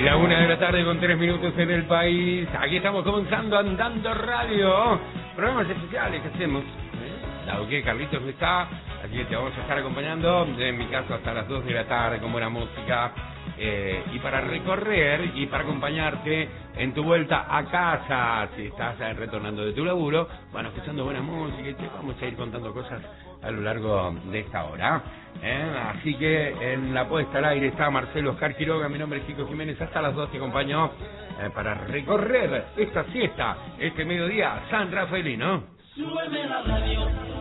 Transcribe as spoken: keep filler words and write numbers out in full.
La una de la tarde con tres minutos en el país. Aquí estamos comenzando Andando Radio. Programas especiales que hacemos. ¿Eh? Dado que Carlitos no está, así que te vamos a estar acompañando. En mi caso hasta las dos de la tarde con buena música. Eh, y para recorrer y para acompañarte en tu vuelta a casa, si estás eh, retornando de tu laburo, bueno, escuchando buena música, y te vamos a ir contando cosas a lo largo de esta hora. ¿eh? Así que en la puesta al aire está Marcelo Oscar Quiroga, mi nombre es Chico Jiménez, hasta las dos te acompaño eh, para recorrer esta siesta, este mediodía San Rafaelino. Súbeme la radio.